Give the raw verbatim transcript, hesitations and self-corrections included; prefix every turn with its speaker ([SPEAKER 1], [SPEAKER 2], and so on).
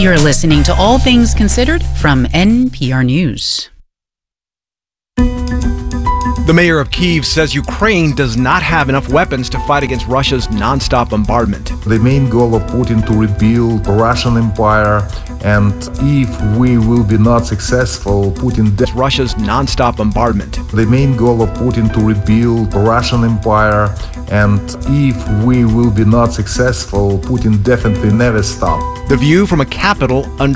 [SPEAKER 1] You're listening to All Things Considered from N P R News.
[SPEAKER 2] The mayor of Kyiv says Ukraine does not have enough weapons to fight against Russia's nonstop bombardment.
[SPEAKER 3] The main goal of Putin to rebuild the Russian Empire, and if we will be not successful, Putin de-
[SPEAKER 2] Russia's nonstop bombardment.
[SPEAKER 3] The main goal of Putin to rebuild the Russian Empire, and if we will be not successful, Putin definitely never stop.
[SPEAKER 2] The view from a capital under